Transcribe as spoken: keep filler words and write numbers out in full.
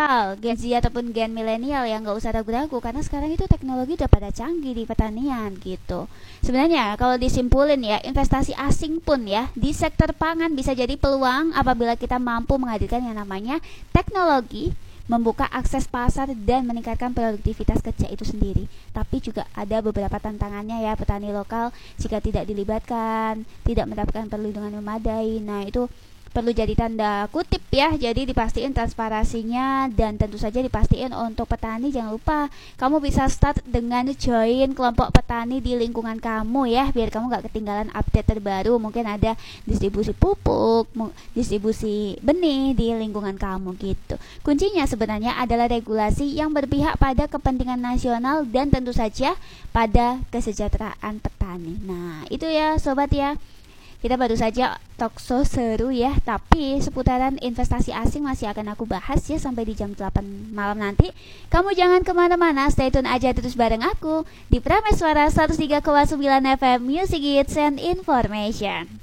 lokal, Gen Z ataupun gen milenial yang nggak usah ragu-ragu karena sekarang itu teknologi udah pada canggih di pertanian gitu. Sebenarnya kalau disimpulin ya, investasi asing pun ya di sektor pangan bisa jadi peluang apabila kita mampu menghadirkan yang namanya teknologi, membuka akses pasar dan meningkatkan produktivitas kerja itu sendiri. Tapi juga ada beberapa tantangannya ya, petani lokal jika tidak dilibatkan, tidak mendapatkan perlindungan memadai. Nah, itu perlu jadi tanda kutip ya. Jadi dipastiin transparansinya dan tentu saja dipastiin untuk petani jangan lupa kamu bisa start dengan join kelompok petani di lingkungan kamu ya, biar kamu gak ketinggalan update terbaru. Mungkin ada distribusi pupuk, distribusi benih di lingkungan kamu gitu. Kuncinya sebenarnya adalah regulasi yang berpihak pada kepentingan nasional dan tentu saja pada kesejahteraan petani. Nah itu ya sobat ya, kita baru saja talkshow seru ya, tapi seputaran investasi asing masih akan aku bahas ya sampai di jam delapan malam nanti. Kamu jangan kemana-mana, stay tune aja terus bareng aku di Prameswara seratus tiga koma sembilan F M Music Hits and Information.